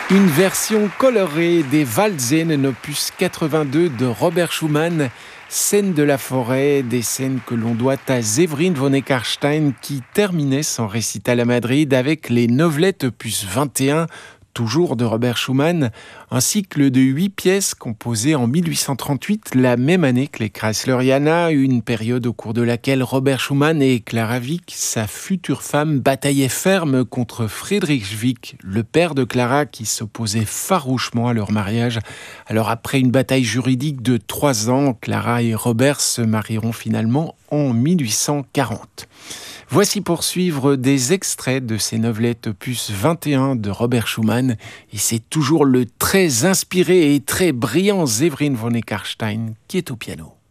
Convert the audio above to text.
Une version colorée des Walzen, opus 82 de Robert Schumann. Scène de la forêt, des scènes que l'on doit à Séverine von Eckarstein qui terminait son récital à Madrid avec les Novelettes opus 21, toujours de Robert Schumann, un cycle de 8 pièces composées en 1838, la même année que les Kreisleriana, une période au cours de laquelle Robert Schumann et Clara Wieck, sa future femme, bataillaient ferme contre Friedrich Wieck, le père de Clara qui s'opposait farouchement à leur mariage. Alors après une bataille juridique de 3 ans, Clara et Robert se marieront finalement en 1840. Voici pour suivre des extraits de ces novelettes opus 21 de Robert Schumann, et c'est toujours le très inspiré et très brillant Séverine von Eckarstein qui est au piano.